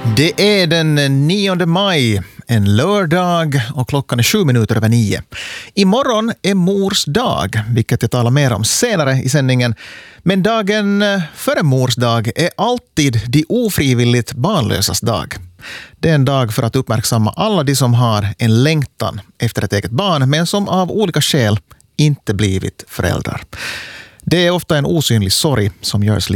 Det är den 9 maj, en lördag och klockan är 7:07. Imorgon är mors dag, vilket jag talar mer om senare i sändningen. Men dagen före mors dag är alltid de ofrivilligt barnlösas dag. Det är en dag för att uppmärksamma alla de som har en längtan efter ett eget barn men som av olika skäl inte blivit föräldrar. Det är ofta en osynlig sorg som gör